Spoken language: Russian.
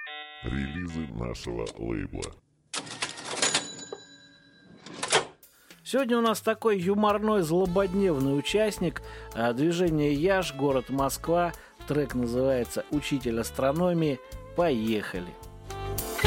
Релизы нашего лейбла. Сегодня у нас такой юморной, злободневный участник движения «Яж», город Москва. Трек называется «Учитель астрономии». Поехали!